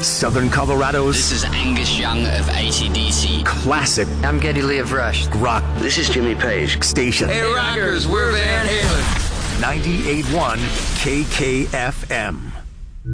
Southern Colorado's This is Angus Young of AC/DC. classic I'm Geddy Lee of Rush. rock This is Jimmy Page. station. Hey, rockers, we're Van Halen. 98.1 KKFM.